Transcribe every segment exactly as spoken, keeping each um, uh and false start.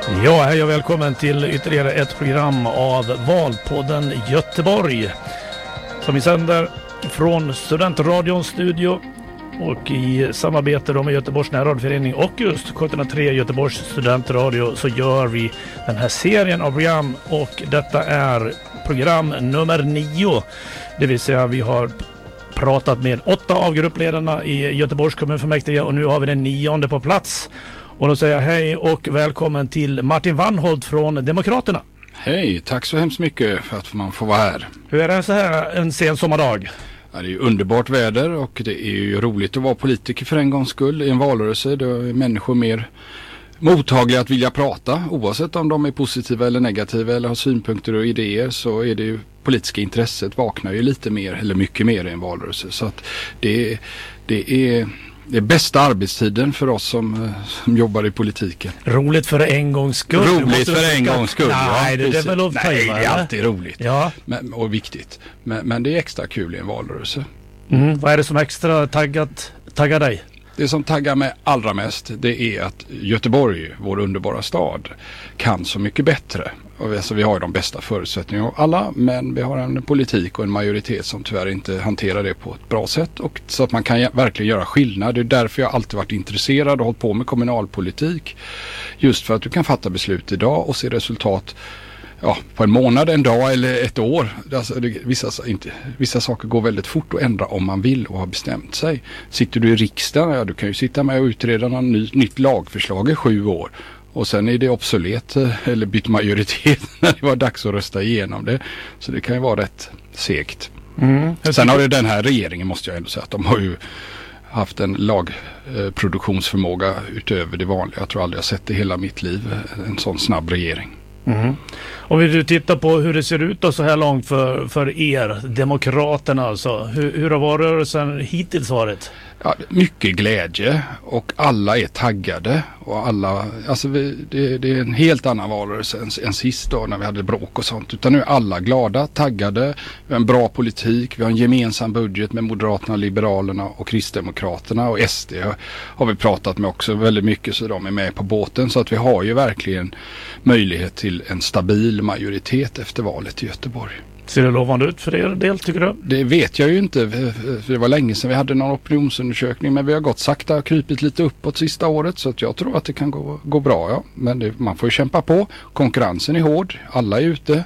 Ja, hej och välkommen till ytterligare ett program av Valpodden Göteborg som vi sänder från Studentradions studio och i samarbete med Göteborgs närradioförening och just sjuttonhundratre Göteborgs studentradio så gör vi den här serien av program och detta är program nummer nio. Det vill säga vi har pratat med åtta av gruppledarna i Göteborgs kommunfullmäktige och nu har vi den nionde på plats. Och då säger jag hej och välkommen till Martin Wannholt från Demokraterna. Hej, tack så hemskt mycket för att man får vara här. Hur är det så här en sen sommardag? Ja, det är ju underbart väder och det är ju roligt att vara politiker för en gångs skull i en valrörelse. Då är människor mer mottagliga att vilja prata. Oavsett om de är positiva eller negativa eller har synpunkter och idéer så är det ju politiska intresset vaknar ju lite mer eller mycket mer i en valrörelse. Så att det, det är... Det är bästa arbetstiden för oss som, som jobbar i politiken. Roligt för en gångs skull. Roligt för en gångs skull. Nej, ja, det, det är väl Nej, det är alltid roligt. Ja. Men, och viktigt. Men, men det är extra kul i en valrörelse. Mm, vad är det som extra taggat, taggar dig? Det som taggar mig allra mest det är att Göteborg, vår underbara stad, kan så mycket bättre. Och alltså, vi har ju de bästa förutsättningarna alla, men vi har en politik och en majoritet som tyvärr inte hanterar det på ett bra sätt. Och så att man kan verkligen göra skillnad. Det är därför jag alltid varit intresserad och hållit på med kommunalpolitik. Just för att du kan fatta beslut idag och se resultat ja, på en månad, en dag eller ett år. Alltså, det, vissa, inte, vissa saker går väldigt fort att ändra om man vill och har bestämt sig. Sitter du i riksdagen, ja, du kan ju sitta med och utreda något ny, nytt lagförslag i sju år. Och sen är det obsolet eller bytt majoritet när det var dags att rösta igenom det. Så det kan ju vara rätt segt. Mm, sen har ju den här regeringen, måste jag ändå säga, att de har ju haft en lagproduktionsförmåga utöver det vanliga. Jag tror aldrig jag sett det i hela mitt liv, en sån snabb regering. Mm. Om vi tittar på hur det ser ut då så här långt för, för er, Demokraterna alltså. Hur, hur har valrörelsen hittills varit? Ja, mycket glädje och alla är taggade och alla, alltså vi, det, det är en helt annan valrörelse än, än sist då när vi hade bråk och sånt, utan nu är alla glada, taggade, vi har en bra politik, vi har en gemensam budget med Moderaterna, Liberalerna och Kristdemokraterna och S D har vi pratat med också väldigt mycket så de är med på båten så att vi har ju verkligen möjlighet till en stabil majoritet efter valet i Göteborg. Ser det lovande ut för er del, tycker du? Det vet jag ju inte, för det var länge sedan vi hade någon opinionsundersökning, men vi har gått sakta och krypit lite uppåt sista året så att jag tror att det kan gå, gå bra, ja. Men det, man får ju kämpa på, konkurrensen är hård, alla är ute.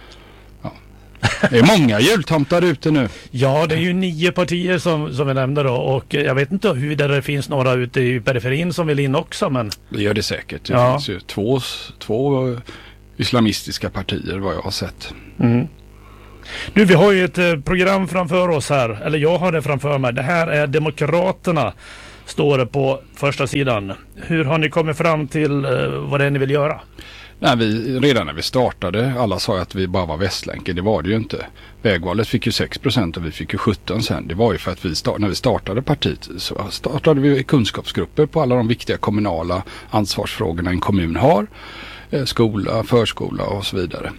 Ja. Det är många jultomtar ute nu. Ja, det är ju nio partier som, som vi nämnde då och jag vet inte hur det finns några ute i periferin som vill in också, men... Det gör det säkert, det ja. finns ju två, två islamistiska partier vad jag har sett. Mm. Du, vi har ju ett eh, program framför oss här, eller jag har det framför mig. Det här är Demokraterna, står det på första sidan. Hur har ni kommit fram till eh, vad det är ni vill göra? Nej, vi, redan när vi startade, alla sa att vi bara var Västlänken, det var det ju inte. Vägvalet fick ju sex procent och vi fick ju sjutton sen. Det var ju för att vi start, när vi startade partiet så startade vi kunskapsgrupper på alla de viktiga kommunala ansvarsfrågorna en kommun har. Skola, förskola och så vidare.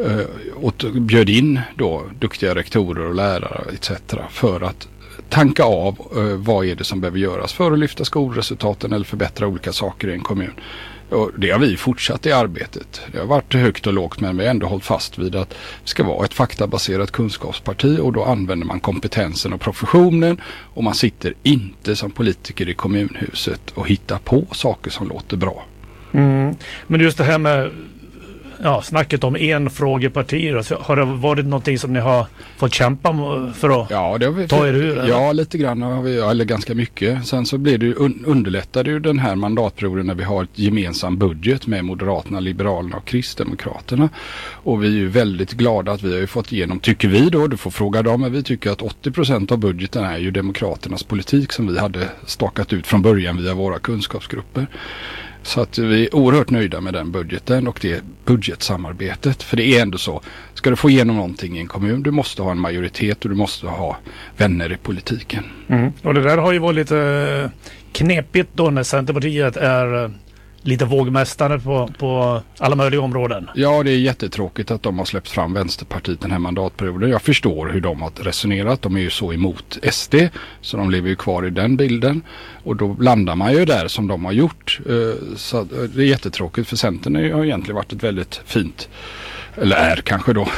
Och bjöd in då duktiga rektorer och lärare et cetera för att tanka av vad är det som behöver göras för att lyfta skolresultaten eller förbättra olika saker i en kommun. Och det har vi fortsatt i arbetet. Det har varit högt och lågt men vi har ändå hållit fast vid att det ska vara ett faktabaserat kunskapsparti och då använder man kompetensen och professionen och man sitter inte som politiker i kommunhuset och hittar på saker som låter bra. Mm. Men just det här med ja, snacket om enfrågepartier, alltså, har det varit någonting som ni har fått kämpa för att ja, det har vi, ta er ur? Eller? Ja, lite grann har vi, eller ganska mycket. Sen så blir det ju, un, underlättade ju den här mandatperioden när vi har ett gemensam budget med Moderaterna, Liberalerna och Kristdemokraterna. Och vi är ju väldigt glada att vi har ju fått igenom, tycker vi då, du får fråga dem, men vi tycker att åttio procent av budgeten är ju Demokraternas politik som vi hade stakat ut från början via våra kunskapsgrupper. Så att vi är oerhört nöjda med den budgeten och det budgetsamarbetet. För det är ändå så, ska du få igenom någonting i en kommun, du måste ha en majoritet och du måste ha vänner i politiken. Mm. Och det där har ju varit lite knepigt då när Centerpartiet är lite vågmästare på, på alla möjliga områden. Ja, det är jättetråkigt att de har släppt fram Vänsterpartiet den här mandatperioden. Jag förstår hur de har resonerat. De är ju så emot S D, så de lever ju kvar i den bilden. Och då landar man ju där som de har gjort. Så det är jättetråkigt, för Centern har egentligen varit ett väldigt fint, eller är kanske då,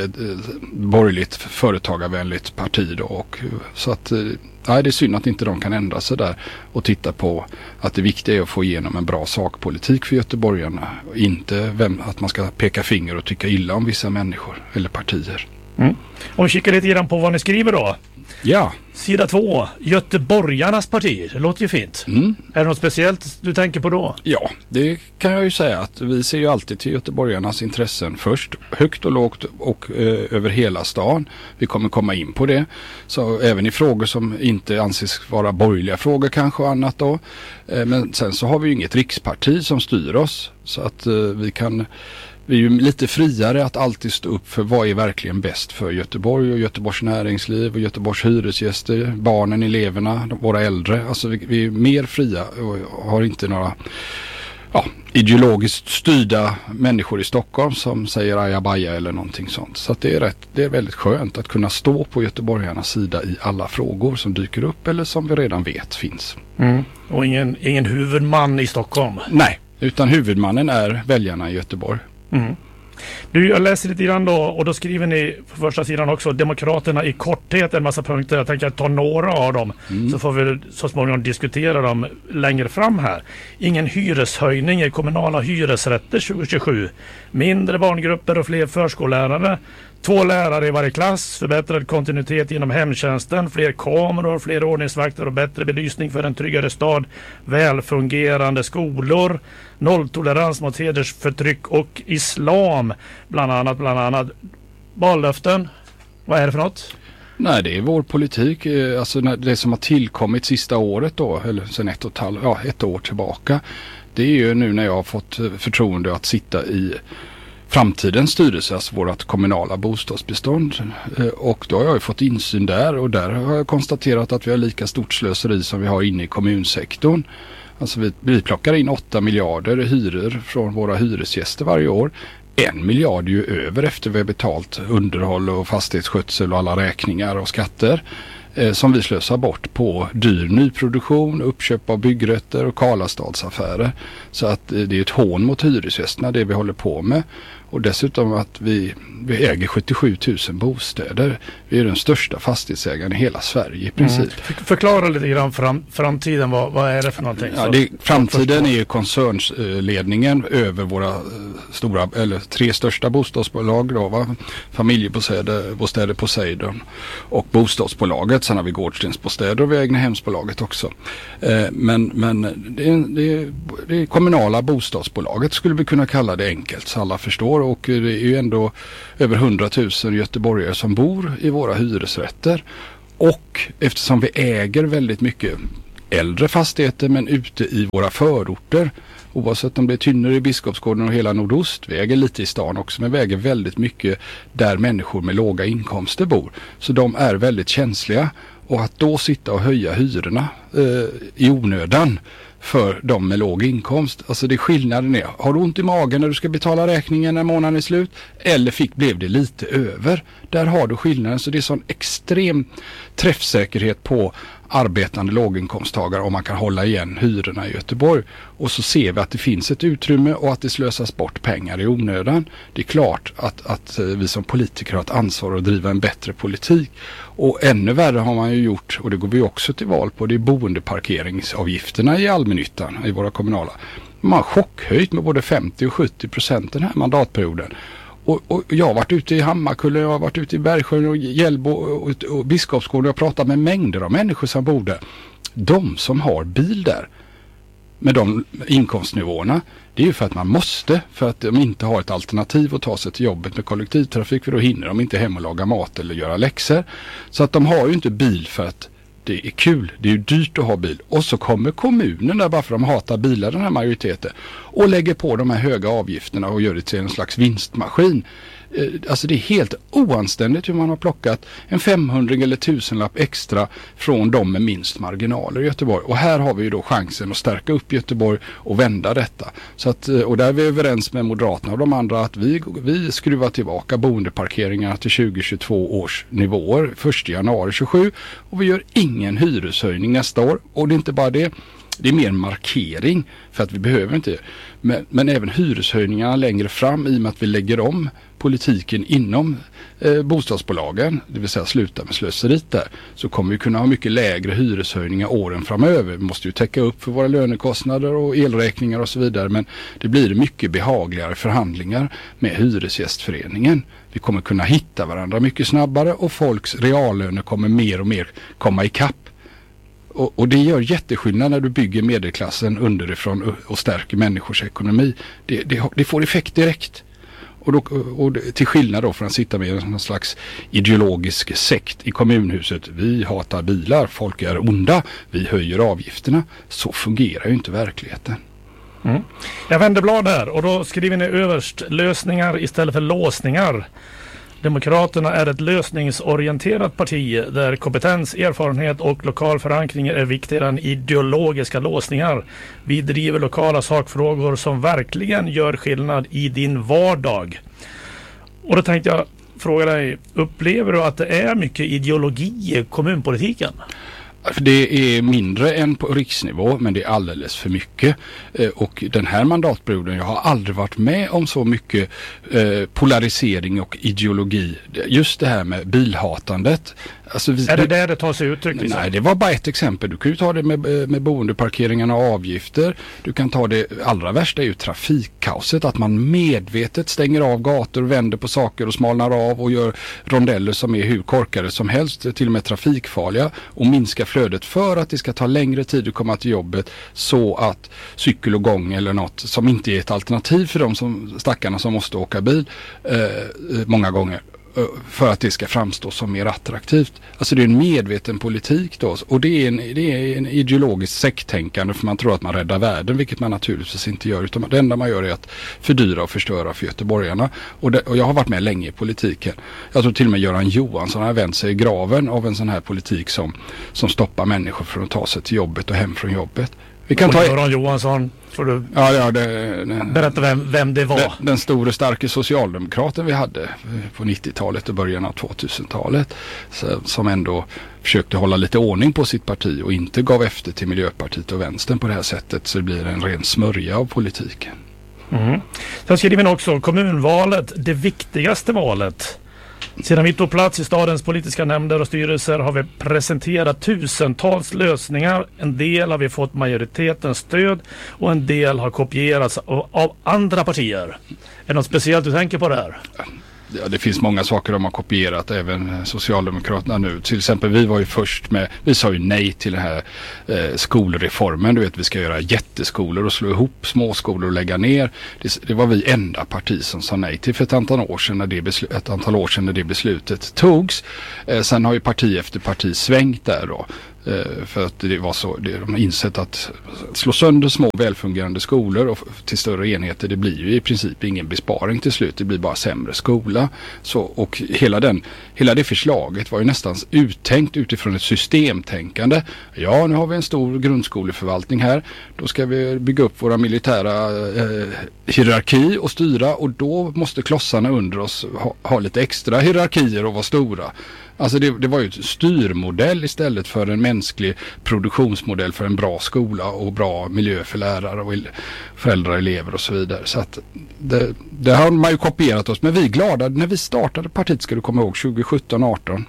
borgerligt företagarvänligt parti då. Och så att, nej, det är synd att inte de kan ändra sig där och titta på att det viktiga är att få igenom en bra sakpolitik för göteborgarna. Inte vem, att man ska peka finger och tycka illa om vissa människor eller partier. Mm. Om vi kikar lite grann på vad ni skriver då. Ja. Sida två, Göteborgarnas parti. Det låter ju fint. Mm. Är det något speciellt du tänker på då? Ja, det kan jag ju säga att vi ser ju alltid till göteborgarnas intressen först. Högt och lågt och eh, över hela stan. Vi kommer komma in på det. Så även i frågor som inte anses vara borgerliga frågor kanske och annat då. Eh, men sen så har vi ju inget riksparti som styr oss. Så att eh, vi kan... Vi är ju lite friare att alltid stå upp för vad är verkligen bäst för Göteborg och Göteborgs näringsliv och Göteborgs hyresgäster, barnen, eleverna, våra äldre. Alltså vi, vi är mer fria och har inte några ja, ideologiskt styrda människor i Stockholm som säger ajabaja eller någonting sånt. Så att det är rätt, det är väldigt skönt att kunna stå på göteborgarnas sida i alla frågor som dyker upp eller som vi redan vet finns. Mm. Och ingen, ingen huvudman i Stockholm? Nej, utan huvudmannen är väljarna i Göteborg. Mm. Du, jag läser lite grann då, och då skriver ni på första sidan också Demokraterna i korthet, en massa punkter. Jag tänker ta några av dem, mm. så får vi så småningom diskutera dem längre fram här. Ingen hyreshöjning i kommunala hyresrätter tjugo tjugosju. Mindre barngrupper och fler förskollärare. Två lärare i varje klass, förbättrad kontinuitet inom hemtjänsten, fler kameror, fler ordningsvakter och bättre belysning för en tryggare stad, välfungerande skolor, nolltolerans mot hedersförtryck och islam, bland annat, bland annat. Vallöften, vad är det för något? Nej, det är vår politik, alltså det som har tillkommit sista året då, eller sen ett och ett halvt, ja, ett år tillbaka. Det är ju nu när jag har fått förtroende att sitta i framtidens styrelse, alltså vårt kommunala bostadsbestånd, och då har jag ju fått insyn där, och där har jag konstaterat att vi har lika stort slöseri som vi har inne i kommunsektorn. Alltså vi, vi plockar in åtta miljarder hyror från våra hyresgäster varje år. En miljard är ju över efter vi har betalt underhåll och fastighetsskötsel och alla räkningar och skatter eh, som vi slösar bort på dyr nyproduktion, uppköp av byggrätter och Karlastadsaffärer. Så att eh, det är ett hån mot hyresgästerna det vi håller på med. Och dessutom att vi, vi äger sjuttiosju tusen bostäder. Vi är den största fastighetsägaren i hela Sverige i princip. Mm. Förklara lite grann fram, framtiden, vad, vad är det för någonting? Ja, det, framtiden är ju koncernsledningen över våra stora, eller tre största bostadsbolag då, va? Familjebostäder, bostäder Poseidon och bostadsbolaget. Sen har vi Gårdstensbostäder och vi äger hemsbolaget också. Eh, men men det, är, det, är, det är kommunala bostadsbolaget skulle vi kunna kalla det enkelt så alla förstår. Och det är ju ändå över hundratusen göteborgare som bor i våra hyresrätter. Och eftersom vi äger väldigt mycket äldre fastigheter men ute i våra förorter, oavsett om det är Tynner i Biskopsgården och hela nordost, vi äger lite i stan också, men vi äger väldigt mycket där människor med låga inkomster bor. Så de är väldigt känsliga, och att då sitta och höja hyrorna eh, i onödan för de med låg inkomst. Alltså det är skillnaden är, har du ont i magen när du ska betala räkningen när månaden är slut, eller fick, blev det lite över? Där har du skillnaden, så det är sån extrem träffsäkerhet på arbetande låginkomsttagare om man kan hålla igen hyrorna i Göteborg. Och så ser vi att det finns ett utrymme och att det slösas bort pengar i onödan. Det är klart att, att vi som politiker har ett ansvar att driva en bättre politik. Och ännu värre har man ju gjort, och det går vi också till val på, det är boendeparkeringsavgifterna i allmännyttan i våra kommunala. Man har chockhöjt med både femtio och sjuttio procent den här mandatperioden. Och, och jag har varit ute i Hammarkullen, jag har varit ute i Bergsjön och Hjällbo och, och, och Biskopsgården och jag har pratat med mängder av människor som bor där. De som har bil där med de inkomstnivåerna, det är ju för att man måste, för att de inte har ett alternativ att ta sig till jobbet med kollektivtrafik, för då hinner de inte hem och laga mat eller göra läxor. Så att de har ju inte bil för att det är kul, det är ju dyrt att ha bil. Och så kommer kommunen där bara för att de hatar bilar, den här majoriteten, och lägger på de här höga avgifterna och gör det till en slags vinstmaskin. Alltså det är helt oanständigt hur man har plockat en femhundring eller tusenlapp extra från de med minst marginaler i Göteborg. Och här har vi ju då chansen att stärka upp Göteborg och vända detta. Så att, och där är vi överens med Moderaterna och de andra att vi, vi skruvar tillbaka boendeparkeringarna till tjugohundratjugotvå års nivåer första januari tjugosju och vi gör ingen hyreshöjning nästa år. Och det är inte bara det. Det är mer markering för att vi behöver inte. Men, men även hyreshöjningarna längre fram i och med att vi lägger om politiken inom eh, bostadsbolagen, det vill säga sluta med slöseriet där, så kommer vi kunna ha mycket lägre hyreshöjningar åren framöver. Vi måste ju täcka upp för våra lönekostnader och elräkningar och så vidare, men det blir mycket behagligare förhandlingar med Hyresgästföreningen. Vi kommer kunna hitta varandra mycket snabbare och folks reallöner kommer mer och mer komma i kapp. Och, och det gör jätteskillnad när du bygger medelklassen underifrån och stärker människors ekonomi. Det, det, det får effekt direkt. Och, då, och till skillnad då från att sitta med en slags ideologisk sekt i kommunhuset. Vi hatar bilar, folk är onda, vi höjer avgifterna. Så fungerar ju inte verkligheten. Mm. Jag vänder blad här och då skriver ni överst lösningar istället för låsningar. Demokraterna är ett lösningsorienterat parti där kompetens, erfarenhet och lokal förankring är viktigare än ideologiska låsningar. Vi driver lokala sakfrågor som verkligen gör skillnad i din vardag. Och då tänkte jag fråga dig, upplever du att det är mycket ideologi i kommunpolitiken? Det är mindre än på riksnivå, men det är alldeles för mycket. Eh, och den här mandatperioden, jag har aldrig varit med om så mycket eh, polarisering och ideologi. Just det här med bilhatandet. Alltså vi, är det där det tar sig uttryck? Liksom? Nej, det var bara ett exempel. Du kan ju ta det med, med boendeparkeringarna och avgifter. Du kan ta det, allra värsta är ju trafikkaoset. Att man medvetet stänger av gator, vänder på saker och smalnar av och gör rondeller som är hur korkade som helst, till och med trafikfarliga, och minskar flödet för att det ska ta längre tid att komma till jobbet, så att cykel och gång eller något som inte är ett alternativ för de som, stackarna som måste åka bil eh, många gånger, för att det ska framstå som mer attraktivt. Alltså det är en medveten politik då, och det är en, det är en ideologisk sekttänkande, för man tror att man räddar världen, vilket man naturligtvis inte gör, utan det enda man gör är att fördyra och förstöra för göteborgarna. Och, det, och jag har varit med länge i politiken. Jag tror till och med Göran Johansson har vänt sig i graven av en sån här politik som, som stoppar människor från att ta sig till jobbet och hem från jobbet. Vi kan ta Göran Johansson, får du ja, ja, det, det, berätta vem, vem det var. Den, den stora starka socialdemokraten vi hade på nittiotalet och början av tvåtusentalet, så, som ändå försökte hålla lite ordning på sitt parti och inte gav efter till Miljöpartiet och vänstern på det här sättet, så det blir en ren smörja av politiken. Mm. Sen skriver vi också kommunvalet, det viktigaste valet. Sedan vi tog plats i stadens politiska nämnder och styrelser har vi presenterat tusentals lösningar. En del har vi fått majoritetens stöd och en del har kopierats av, av andra partier. Är det något speciellt du tänker på det här? Ja, det finns många saker de har kopierat, även Socialdemokraterna nu. Till exempel, vi var ju först med, vi sa ju nej till den här eh, skolreformen. Du vet, vi ska göra jätteskolor och slå ihop småskolor och lägga ner. Det, det var vi enda parti som sa nej till för ett antal år sedan när det, beslu- ett antal år sedan när det beslutet togs. Eh, sen har ju parti efter parti svängt där då. För att det var så, det, de har insett att slå sönder små välfungerande skolor och till större enheter, det blir ju i princip ingen besparing till slut, det blir bara sämre skola. Så, och hela, den, hela det förslaget var ju nästan uttänkt utifrån ett systemtänkande. Ja, nu har vi en stor grundskoleförvaltning här, då ska vi bygga upp våra militära eh, hierarki och styra, och då måste klossarna under oss ha, ha lite extra hierarkier och vara stora. Alltså det, det var ju ett styrmodell istället för en mänsklig produktionsmodell för en bra skola och bra miljö för lärare och föräldrar, elever och så vidare. Så att det, det har man ju kopierat oss. Men vi är glada, när vi startade partiet, ska du komma ihåg, tjugo sjutton arton,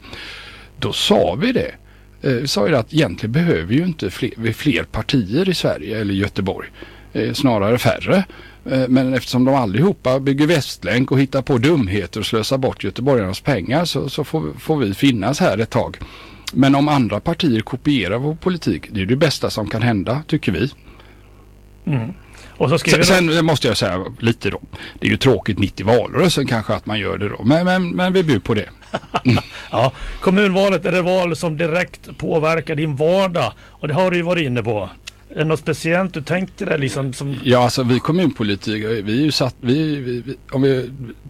då sa vi det. Vi sa ju att egentligen behöver vi ju inte fler, fler partier i Sverige eller Göteborg. Snarare färre. Men eftersom de allihopa bygger Västlänk och hittar på dumheter och slösar bort göteborgarnas pengar, så, så får, får vi finnas här ett tag. Men om andra partier kopierar vår politik, det är det bästa som kan hända, tycker vi. Mm. Och så sen, sen måste jag säga lite då, det är ju tråkigt mitt i valrörelsen kanske att man gör det då, men, men, men vi bjuder på det. Mm. Ja, kommunvalet är det val som direkt påverkar din vardag, och det har du ju varit inne på. Är det något speciellt du tänkte det liksom? Som... Ja, alltså vi kommunpolitiker, vi är ju satt, vi, vi, vi, om vi,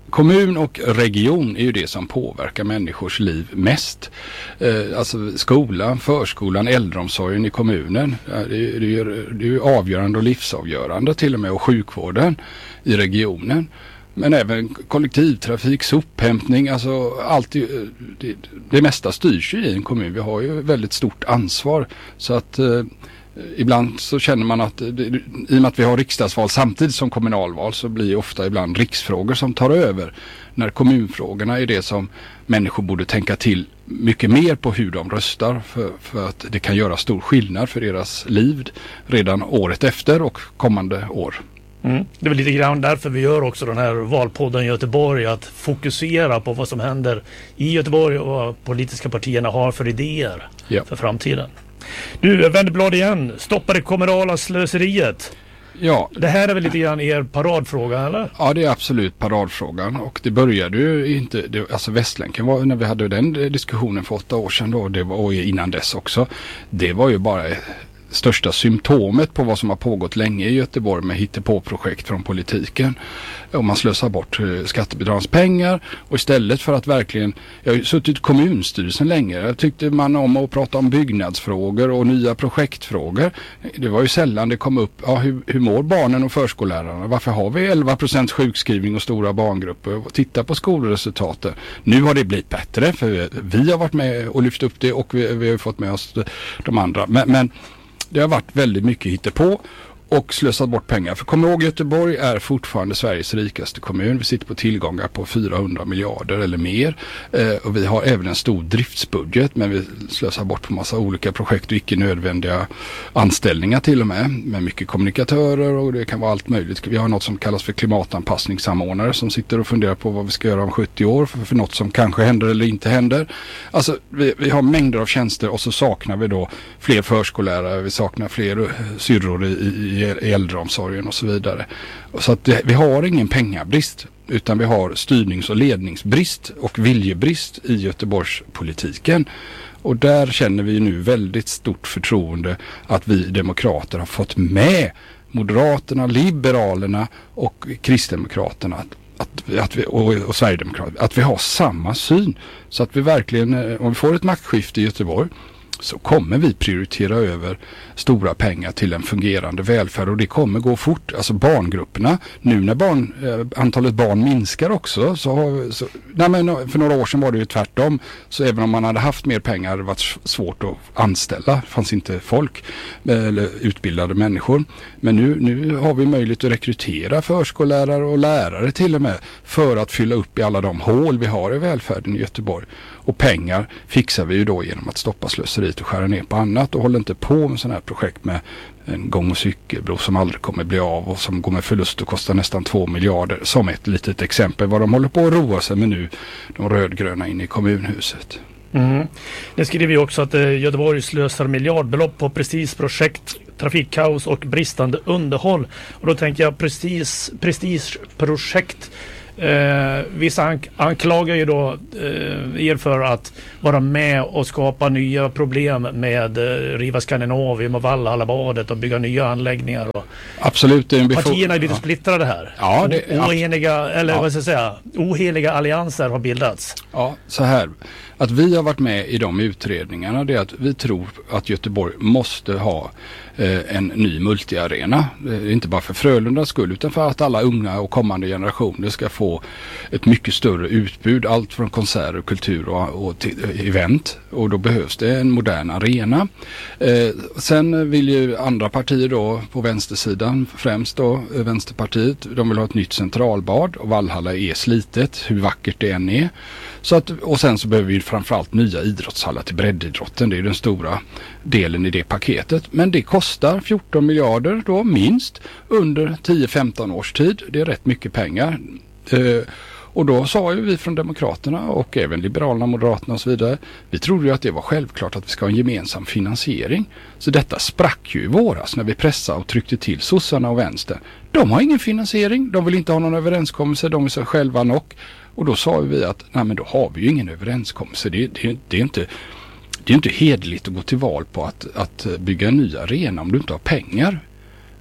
kommun och region är ju det som påverkar människors liv mest. Eh, alltså skolan, förskolan, äldreomsorgen i kommunen. Det är, det är, det är ju avgörande och livsavgörande till och med, och sjukvården i regionen. Men även kollektivtrafik, sophämtning, alltså allt det, det, det mesta styrs ju i en kommun. Vi har ju väldigt stort ansvar, så att eh, ibland så känner man att det, i och med att vi har riksdagsval samtidigt som kommunalval, så blir ofta ibland riksfrågor som tar över, när kommunfrågorna är det som människor borde tänka till mycket mer på hur de röstar, för, för att det kan göra stor skillnad för deras liv redan året efter och kommande år. Mm. Det är väl lite grann därför vi gör också den här valpodden i Göteborg, att fokusera på vad som händer i Göteborg och vad politiska partierna har för idéer ja. för framtiden. Du, vänder blad igen. Stoppa det kommunala slöseriet. Ja. Det här är väl lite grann er paradfråga, eller? Ja, det är absolut paradfrågan, och det började ju inte, det, alltså Västlänken var, när vi hade den diskussionen för åtta år sedan då, det var, och innan dess också, det var ju bara största symptomet på vad som har pågått länge i Göteborg med hittepåprojekt från politiken. Om man slösar bort skattebetalarnas pengar, och istället för att verkligen, jag har ju suttit i kommunstyrelsen länge, jag tyckte man om att prata om byggnadsfrågor och nya projektfrågor. Det var ju sällan det kom upp, ja, hur, hur mår barnen och förskollärarna? Varför har vi elva procent sjukskrivning och stora barngrupper? Titta på skolresultaten. Nu har det blivit bättre, för vi har varit med och lyft upp det, och vi, vi har fått med oss de andra. Men, men det har varit väldigt mycket hittepå och slösat bort pengar. För kom ihåg, Göteborg är fortfarande Sveriges rikaste kommun. Vi sitter på tillgångar på fyrahundra miljarder eller mer. Eh, och vi har även en stor driftsbudget, men vi slösar bort på massa olika projekt och icke nödvändiga anställningar till och med. Med mycket kommunikatörer, och det kan vara allt möjligt. Vi har något som kallas för klimatanpassningssamordnare som sitter och funderar på vad vi ska göra om sjuttio år för, för något som kanske händer eller inte händer. Alltså vi, vi har mängder av tjänster, och så saknar vi då fler förskollärare, vi saknar fler syrror i, i i äldreomsorgen och så vidare. Så att det, vi har ingen pengabrist, utan vi har styrnings- och ledningsbrist och viljebrist i Göteborgspolitiken. Och där känner vi nu väldigt stort förtroende att vi demokrater har fått med Moderaterna, Liberalerna och Kristdemokraterna att Att, att vi, och, och Sverigedemokraterna, att vi har samma syn, så att vi verkligen, om vi får ett maktskifte i Göteborg, så kommer vi prioritera över stora pengar till en fungerande välfärd, och det kommer gå fort. Alltså barngrupperna, nu när barn, eh, antalet barn minskar också, så, har, så nej men för några år sedan var det ju tvärtom. Så även om man hade haft mer pengar hade det varit svårt att anställa. Det fanns inte folk eller utbildade människor. Men nu, nu har vi möjlighet att rekrytera förskollärare och lärare till och med, för att fylla upp i alla de hål vi har i välfärden i Göteborg. Och pengar fixar vi ju då genom att stoppa slöseriet och skära ner på annat, och håller inte på med sådana här projekt med en gång- och cykelbro som aldrig kommer bli av och som går med förlust och kostar nästan två miljarder, som ett litet exempel vad de håller på att roa sig med nu, de rödgröna inne i kommunhuset. Mm. Det skriver ju också att eh, Göteborg slösar miljardbelopp på prestigeprojekt, trafikkaos och bristande underhåll. Och då tänker jag prestige, prestigeprojekt. Eh, vissa ank- anklagar ju då eh, er för att vara med och skapa nya problem med eh, Riva Skandinavium och Valhallabadet och bygga nya anläggningar. Och absolut. Det är en befo- partierna är lite ja. splittrade här. Ja, det, o- oeniga, eller ja. vad ska jag säga, oheliga allianser har bildats. Ja, så här. Att vi har varit med i de utredningarna, det är att vi tror att Göteborg måste ha eh, en ny multiarena. Det är inte bara för Frölundas skull, utan för att alla unga och kommande generationer ska få ett mycket större utbud. Allt från konserter, kultur och, och till, event. Och då behövs det en modern arena. Eh, sen vill ju andra partier då på vänstersidan, främst då Vänsterpartiet, de vill ha ett nytt centralbad, och Valhalla är slitet, hur vackert det än är. Så att, och sen så behöver vi framförallt nya idrottshallar till breddidrotten. Det är den stora delen i det paketet. Men det kostar fjorton miljarder då minst under tio femton års tid. Det är rätt mycket pengar. Eh, och då sa ju vi från Demokraterna och även Liberalerna, Moderaterna och så vidare, vi trodde ju att det var självklart att vi ska ha en gemensam finansiering. Så detta sprack ju i våras när vi pressade och tryckte till sossarna och vänster. De har ingen finansiering, de vill inte ha någon överenskommelse, de vill sig själva nog. Och då sa vi att nej, men då har vi ju ingen överenskommelse. Det, det, det är inte det är inte hederligt att gå till val på att, att bygga en ny arena om du inte har pengar.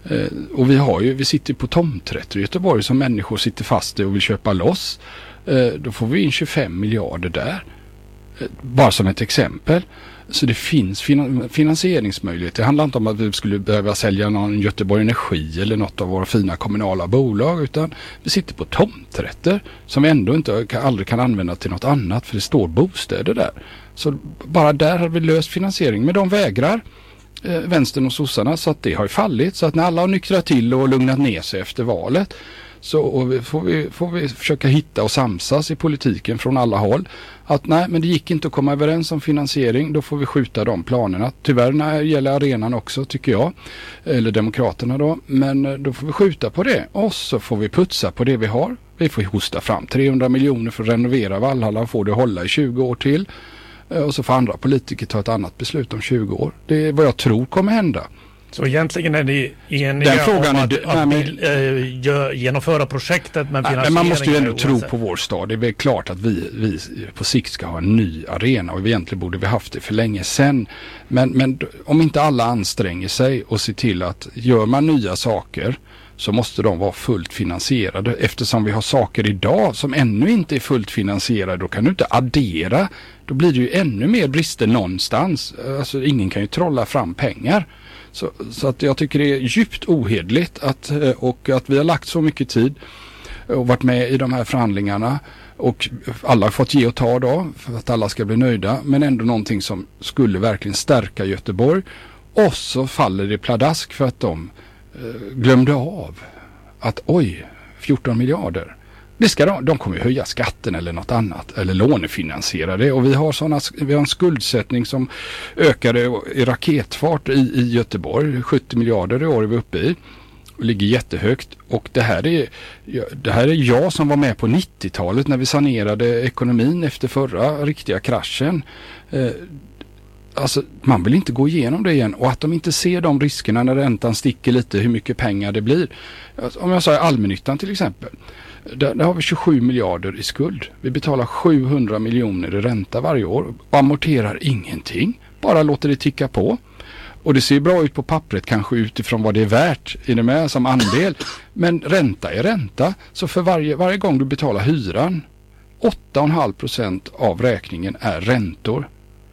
Eh, och vi har ju, vi sitter på tomträtter i Göteborg som människor sitter fast i och vill köpa loss. Eh, då får vi in tjugofem miljarder där. Eh, bara som ett exempel. Så det finns finan- finansieringsmöjligheter. Det handlar inte om att vi skulle behöva sälja någon Göteborg Energi eller något av våra fina kommunala bolag, utan vi sitter på tomträtter som vi ändå inte kan, aldrig kan använda till något annat, för det står bostäder där. Så bara där har vi löst finansiering. Men de vägrar eh, vänstern och sossarna, så att det har ju fallit. Så att när alla har nyktrat till och lugnat ner sig efter valet, så och får, vi, får vi försöka hitta och samsas i politiken från alla håll. Att nej, men det gick inte att komma överens om finansiering, då får vi skjuta de planerna. Tyvärr när det gäller arenan också, tycker jag. Eller Demokraterna då. Men då får vi skjuta på det. Och så får vi putsa på det vi har. Vi får hosta fram trehundra miljoner för att renovera Valhalla och få det att hålla i tjugo år till. Och så får andra politiker ta ett annat beslut om tjugo år. Det är vad jag tror kommer hända. Så egentligen är ni eniga Den frågan om att, är, att nej, men, äh, gör, genomföra projektet, men finansieringen... Men man måste ju ändå är tro på vår stad. Det är väl klart att vi, vi på sikt ska ha en ny arena, och egentligen borde vi haft det för länge sedan. Men, men om inte alla anstränger sig och ser till att gör man nya saker, så måste de vara fullt finansierade. Eftersom vi har saker idag som ännu inte är fullt finansierade, då kan du inte addera. Då blir det ju ännu mer brister någonstans. Alltså ingen kan ju trolla fram pengar. Så, så att jag tycker det är djupt ohederligt att, och att vi har lagt så mycket tid och varit med i de här förhandlingarna, och alla har fått ge och ta då för att alla ska bli nöjda, men ändå någonting som skulle verkligen stärka Göteborg, och så faller det pladask för att de eh, glömde av att oj, fjorton miljarder. Det ska de, de kommer ju höja skatten eller något annat, eller lånefinansiera det, och vi har såna, vi har en skuldsättning som ökade i raketfart i, i Göteborg. sjuttio miljarder i år är vi uppe i och ligger jättehögt, och det här är det här är jag som var med på nittiotalet när vi sanerade ekonomin efter förra riktiga kraschen. Eh, Alltså, man vill inte gå igenom det igen, och att de inte ser de riskerna när räntan sticker lite, hur mycket pengar det blir. Om jag säger allmännyttan till exempel, där, där har vi tjugosju miljarder i skuld. Vi betalar sjuhundra miljoner i ränta varje år och amorterar ingenting, bara låter det ticka på. Och det ser bra ut på pappret kanske utifrån vad det är värt i det med som andel, men ränta är ränta. Så för varje, varje gång du betalar hyran, åtta komma fem procent av räkningen är räntor.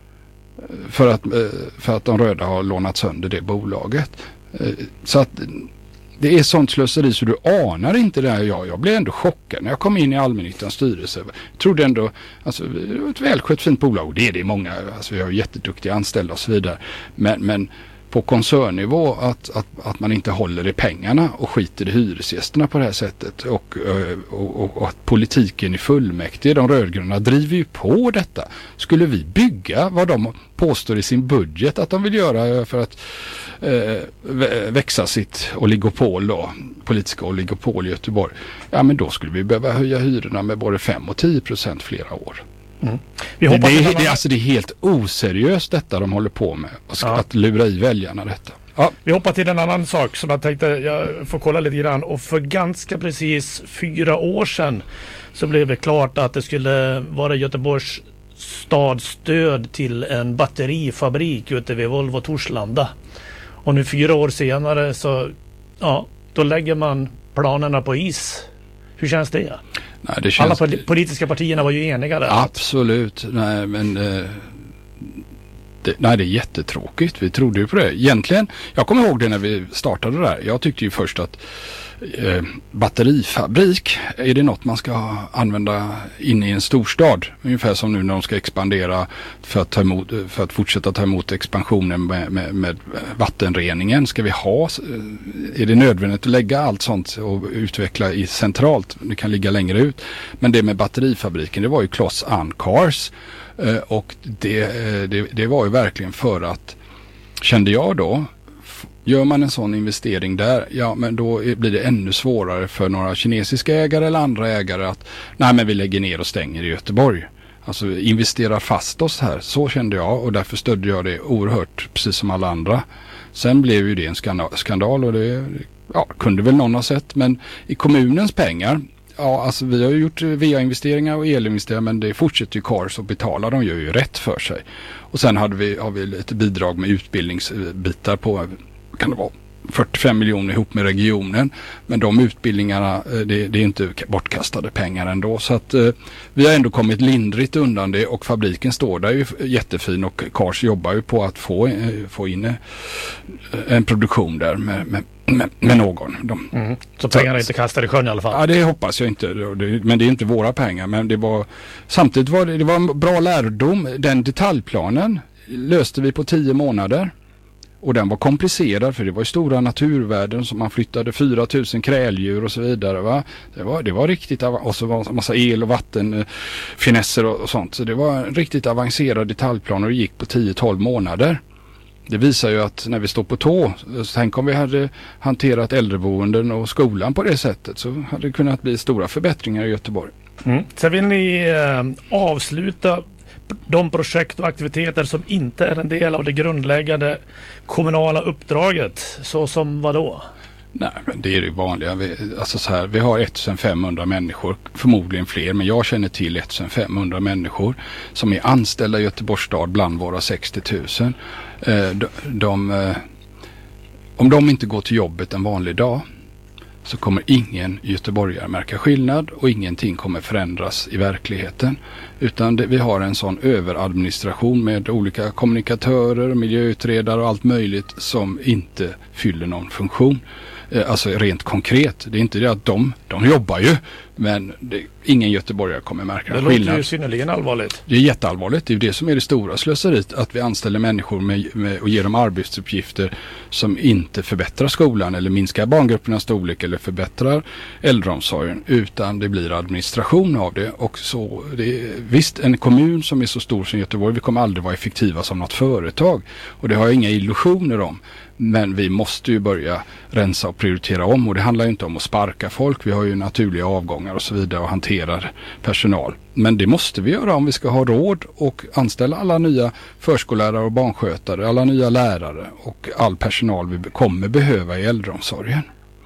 För att, för att de röda har lånat sönder det bolaget. Så att det är sånt slöseri så du anar inte det här. Jag, jag blev ändå chockad när jag kom in i allmännyttans styrelse. Jag trodde ändå, alltså det var ett välskött fint bolag. Det är det många, alltså vi har jätteduktiga anställda och så vidare. Men, men på koncernnivå att, att, att man inte håller i pengarna och skiter i hyresgästerna på det här sättet. Och, och, och, och att politiken i fullmäktige, de rödgröna, driver ju på detta. Skulle vi bygga vad de påstår i sin budget att de vill göra för att eh, växa sitt oligopol då, politiska oligopol i Göteborg, ja men då skulle vi behöva höja hyrorna med både fem och tio procent flera år. Mm. Vi det, det, är, det, alltså det är helt oseriöst detta de håller på med, att, ja. att lura i väljarna detta. Ja. Vi hoppar till en annan sak som jag tänkte jag får kolla lite grann, och för ganska precis fyra år sedan så blev det klart att det skulle vara Göteborgs stadsstöd till en batterifabrik ute vid Volvo Torslanda. Och nu fyra år senare så ja, då lägger man planerna på is. Hur känns det? Nej, det känns... Alla politiska partierna var ju eniga där. Absolut. Nej, men eh, det, nej, det är jättetråkigt. Vi trodde ju på det. Egentligen, jag kommer ihåg det när vi startade där. Jag tyckte ju först att eh, batterifabrik, är det något man ska använda inne i en storstad? Ungefär som nu när de ska expandera för att, ta emot, för att fortsätta ta emot expansionen med, med, med vattenreningen. Ska vi ha, är det nödvändigt att lägga allt sånt och utveckla i centralt? Det kan ligga längre ut. Men det med batterifabriken, det var ju Closs and Cars. Uh, och det, det, det var ju verkligen för att, kände jag då, gör man en sån investering där, ja men då blir det ännu svårare för några kinesiska ägare eller andra ägare att, nej men vi lägger ner och stänger i Göteborg. Alltså investerar fast oss här, så kände jag, och därför stödde jag det oerhört, precis som alla andra. Sen blev ju det en skandal och det ja, kunde väl någon ha sett, men i kommunens pengar, ja, alltså vi har ju gjort V A-investeringar och elinvesteringar, men det fortsätter ju Cars att betala. De gör ju rätt för sig. Och sen hade vi, har vi lite bidrag med utbildningsbitar på, kan det vara, fyrtiofem miljoner ihop med regionen. Men de utbildningarna, det, det är inte bortkastade pengar ändå. Så att eh, vi har ändå kommit lindrigt undan det och fabriken står där ju jättefin och Kars jobbar ju på att få, eh, få in eh, en produktion där med, med, med, med någon. De, mm. Så pengarna är inte kastade i sjön i alla fall? Ja, det hoppas jag inte. Det, men det är inte våra pengar. Men det var, samtidigt var det, det var en bra lärdom. Den detaljplanen löste vi på tio månader. Och den var komplicerad för det var ju stora naturvärden som man flyttade fyra tusen kräldjur och så vidare. Va? Det, var, det var riktigt av- och så var det en massa el- och vattenfinesser och, och sånt. Så det var en riktigt avancerad detaljplan och det gick på tio till tolv månader. Det visar ju att när vi står på tå, så tänk om vi hade hanterat äldreboenden och skolan på det sättet så hade det kunnat bli stora förbättringar i Göteborg. Mm. Sen vill ni eh, avsluta de projekt och aktiviteter som inte är en del av det grundläggande kommunala uppdraget, så som vad då? Nej, men det är det vanliga. Vi, alltså så här, vi har femtonhundra människor, förmodligen fler, men jag känner till femtonhundra människor som är anställda i Göteborgs stad bland våra sextio tusen. Eh, de, de, eh, om de inte går till jobbet en vanlig dag så kommer ingen göteborgare märka skillnad och ingenting kommer förändras i verkligheten. Utan det, vi har en sån överadministration med olika kommunikatörer, miljöutredare och allt möjligt som inte fyller någon funktion. Eh, alltså rent konkret. Det är inte det att de, de jobbar ju, men det, ingen göteborgare kommer märka det skillnad. Det låter ju synnerligen allvarligt. Det är jätteallvarligt. Det är det som är det stora slöseriet. Att vi anställer människor med, med, och ger dem arbetsuppgifter som inte förbättrar skolan eller minskar barngruppernas storlek eller förbättrar äldreomsorgen. Utan det blir administration av det. Och så, det är, visst, en kommun som är så stor som Göteborg, vi kommer aldrig vara effektiva som något företag. Och det har jag inga illusioner om. Men vi måste ju börja rensa och prioritera om. Och det handlar ju inte om att sparka folk. Vi har ju naturliga avgångar och så vidare och hanterar personal. Men det måste vi göra om vi ska ha råd och anställa alla nya förskollärare och barnskötare, alla nya lärare och all personal vi kommer behöva i äldreomsorgen.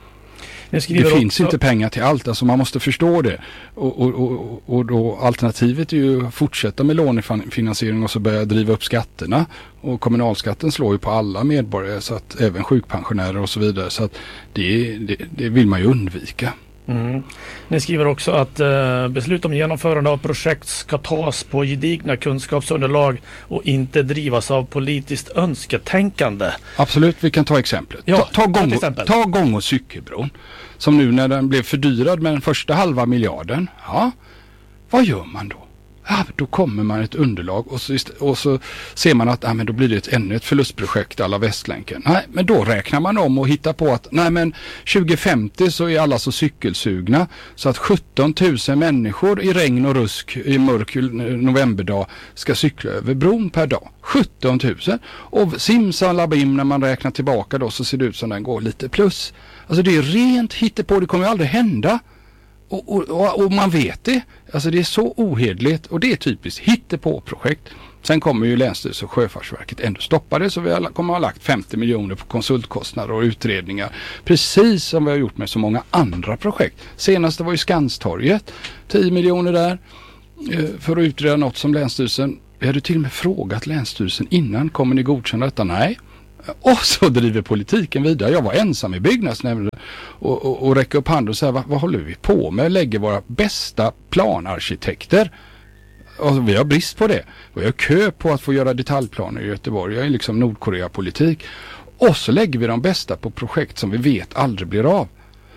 Det finns också inte pengar till allt, alltså man måste förstå det. Och, och, och, och då alternativet är ju att fortsätta med lånefinansiering och så börja driva upp skatterna. Och kommunalskatten slår ju på alla medborgare, så att även sjukpensionärer och så vidare. Så att det, det, det vill man ju undvika. Mm. Ni skriver också att eh, beslut om genomförande av projekt ska tas på gedigna kunskapsunderlag och inte drivas av politiskt önsketänkande. Absolut, vi kan ta exemplet. Ja, ta, ta, gång, exempel. ta gång- och cykelbron. Som nu när den blev fördyrad med den första halva miljarden. Ja, vad gör man då? Ja, då kommer man ett underlag och så, och så ser man att ja, men då blir det ett, ännu ett förlustprojekt alla Västlänken. Nej, men då räknar man om och hittar på att nej, men tjugo femtio så är alla så cykelsugna så att sjutton tusen människor i regn och rusk i mörk novemberdag ska cykla över bron per dag. sjutton tusen. Och simsalabim när man räknar tillbaka då så ser det ut som den går lite plus. Alltså det är rent hittepå, det kommer ju aldrig hända. Och, och, och, och man vet det. Alltså det är så ohederligt och det är typiskt hittepå-projekt. Sen kommer ju Länsstyrelsen och Sjöfartsverket ändå stoppa det, så vi kommer ha lagt femtio miljoner på konsultkostnader och utredningar. Precis som vi har gjort med så många andra projekt. Senaste var ju Skanstorget. tio miljoner där för att utreda något som Länsstyrelsen. Vi hade till och med frågat Länsstyrelsen innan, kommer ni godkänna detta? Nej. Och så driver politiken vidare. Jag var ensam i byggnadsnämnden och, och, och räcker upp handen och säger, vad, vad håller vi på med? Lägger våra bästa planarkitekter. Och vi har brist på det. Vi har kö på att få göra detaljplaner i Göteborg. Jag är liksom Nordkorea-politik. Och så lägger vi de bästa på projekt som vi vet aldrig blir av.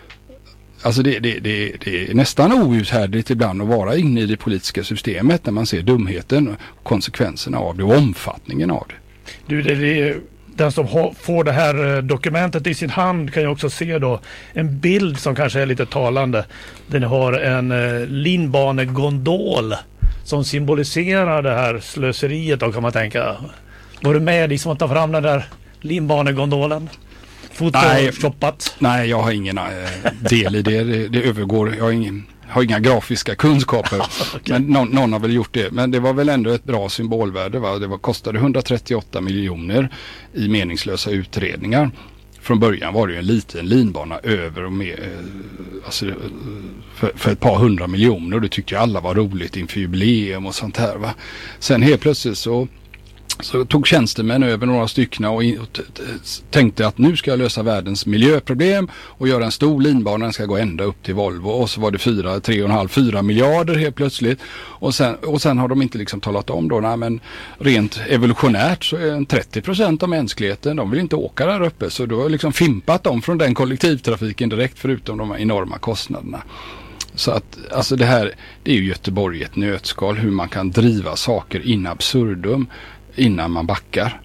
Alltså det, det, det, det är nästan outhärdligt ibland att vara inne i det politiska systemet när man ser dumheten och konsekvenserna av det och omfattningen av det. Du, det, det den som ha, får det här dokumentet i sin hand kan ju också se då en bild som kanske är lite talande. Den har en eh, linbanegondol som symboliserar det här slöseriet då, kan man tänka. Var du med liksom att ta fram den där linbanegondolen? Photoshoppat? Nej, nej, jag har ingen äh, del i det. det. Det övergår, jag har, ingen, har inga grafiska kunskaper. Okay. Men någon, någon har väl gjort det. Men det var väl ändå ett bra symbolvärde. Va? Det var, kostade hundratrettioåtta miljoner i meningslösa utredningar. Från början var det ju en liten linbana över och med, alltså, för, för ett par hundra miljoner. Och det tyckte alla var roligt inför jubileum och sånt här. Va? Sen helt plötsligt så Så tog tjänstemän över några stycken och, in, och t- t- tänkte att nu ska jag lösa världens miljöproblem och göra en stor linbana, den ska gå ända upp till Volvo. Och så var det fyra, tre och en halv, fyra miljarder helt plötsligt. Och sen, och sen har de inte liksom talat om då, nej men rent evolutionärt så är en trettio procent av mänskligheten, de vill inte åka där uppe. Så då har liksom fimpat dem från den kollektivtrafiken direkt, förutom de här enorma kostnaderna. Så att alltså det här, det är ju Göteborg i ett nötskal, hur man kan driva saker in absurdum innan man backar.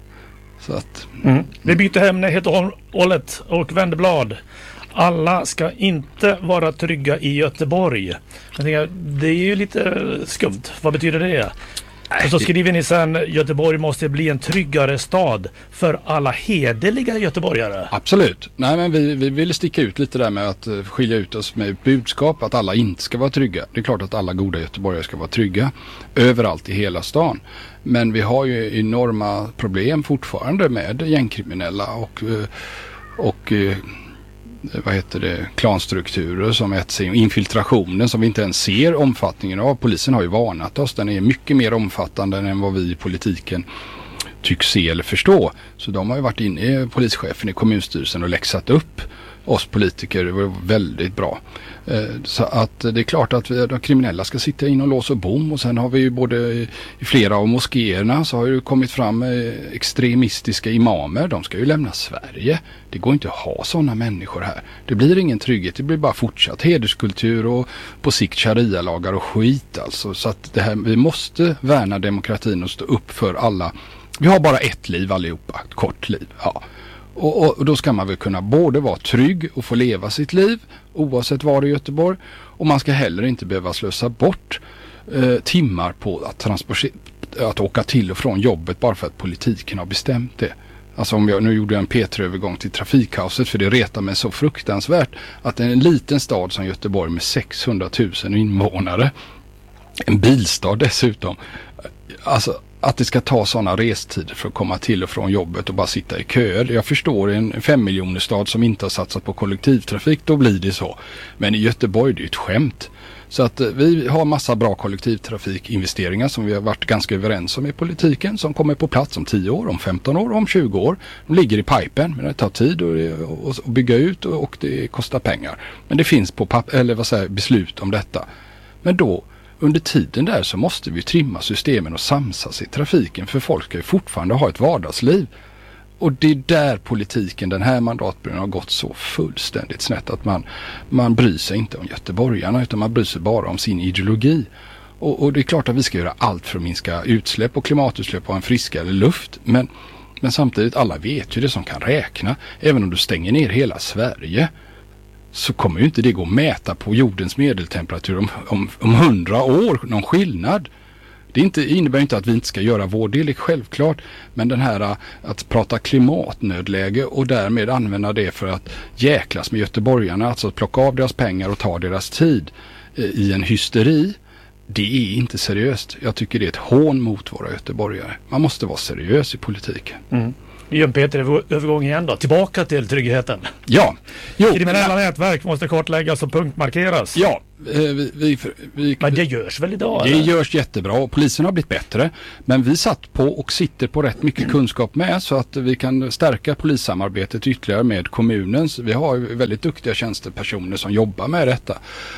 Så att, mm. Vi byter ämne helt och hållet och vänder blad. Alla ska inte vara trygga i Göteborg. Jag tänker, det är ju lite skumt. Vad betyder det? Nej, och så skriver ni sen, Göteborg måste bli en tryggare stad för alla hederliga göteborgare. Absolut. Nej, men vi, vi vill sticka ut lite där med att skilja ut oss med budskap att alla inte ska vara trygga. Det är klart att alla goda göteborgare ska vara trygga överallt i hela stan. Men vi har ju enorma problem fortfarande med gängkriminella och, och vad heter det, klanstrukturer som ett sig, infiltrationen som vi inte ens ser omfattningen av. Polisen har ju varnat oss, den är mycket mer omfattande än vad vi i politiken tycks se eller förstå. Så de har ju varit inne, polischefen i kommunstyrelsen, och läxat upp oss politiker. Det var väldigt bra. Så att det är klart att vi, de kriminella ska sitta in och låsa bom, och sen har vi ju både i flera av moskéerna så har ju kommit fram extremistiska imamer. De ska ju lämna Sverige. Det går inte att ha sådana människor här. Det blir ingen trygghet, det blir bara fortsatt hederskultur och på sikt sharia-lagar och skit alltså. Så att det här, vi måste värna demokratin och stå upp för alla. Vi har bara ett liv allihopa, ett kort liv, ja. Och, och då ska man väl kunna både vara trygg och få leva sitt liv oavsett var i Göteborg, och man ska heller inte behöva slösa bort eh, timmar på att, transportera, att åka till och från jobbet bara för att politiken har bestämt det. Alltså om jag, nu gjorde jag en P tre-övergång till trafikkaoset, för det retar mig så fruktansvärt att en liten stad som Göteborg med sexhundratusen invånare, en bilstad dessutom, alltså att det ska ta sådana restider för att komma till och från jobbet och bara sitta i köer. Jag förstår en femmiljonerstad som inte har satsat på kollektivtrafik, då blir det så. Men i Göteborg är det ju ett skämt. Så att vi har massa bra kollektivtrafikinvesteringar som vi har varit ganska överens om i politiken, som kommer på plats om tio år, om femton år, om tjugo år. De ligger i pipen, men det tar tid att bygga ut och, och det kostar pengar. Men det finns på papp- eller vad säger, beslut om detta. Men då under tiden där så måste vi trimma systemen och samsas i trafiken, för folk ska ju fortfarande ha ett vardagsliv. Och det är där politiken den här mandatperioden har gått så fullständigt snett att man, man bryr sig inte om göteborgarna, utan man bryr sig bara om sin ideologi. Och, och det är klart att vi ska göra allt för att minska utsläpp och klimatutsläpp och en friskare luft. Men, men samtidigt, alla vet ju det som kan räkna. Även om du stänger ner hela Sverige, så kommer ju inte det gå att mäta på jordens medeltemperatur om, om, om hundra år, någon skillnad. Det inte, innebär inte att vi inte ska göra vår del, självklart. Men den här att prata klimatnödläge och därmed använda det för att jäklas med göteborgarna, alltså att plocka av deras pengar och ta deras tid eh, i en hysteri, det är inte seriöst. Jag tycker det är ett hån mot våra göteborgare. Man måste vara seriös i politiken. Mm. Vi gör en Peter-övergång igen då. Tillbaka till tryggheten. Ja. Jo. Kriminella ja. nätverk måste kartläggas och punktmarkeras. Ja. Vi, vi, vi, men det görs väl idag? Det eller? görs jättebra och polisen har blivit bättre. Men vi satt på och sitter på rätt mycket kunskap med, så att vi kan stärka polissamarbetet ytterligare med kommunens. Vi har väldigt duktiga tjänstepersoner som jobbar med detta.